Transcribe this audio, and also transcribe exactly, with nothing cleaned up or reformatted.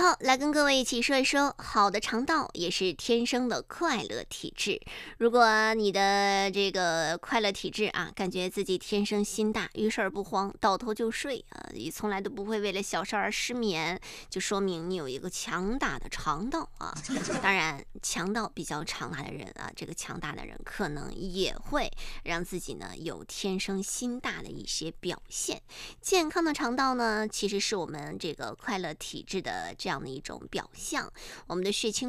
后来跟各位一起说一说，好的肠道也是天生的快乐体质。如果你的这个快乐体质啊，感觉自己天生心大，遇事儿不慌，倒头就睡啊，你从来都不会为了小事而失眠，就说明你有一个强大的肠道啊。当然，肠道比较强大的人啊，这个强大的人可能也会让自己呢有天生心大的一些表现。健康的肠道呢，其实是我们这个快乐体质的这样的一种表象。我们的血清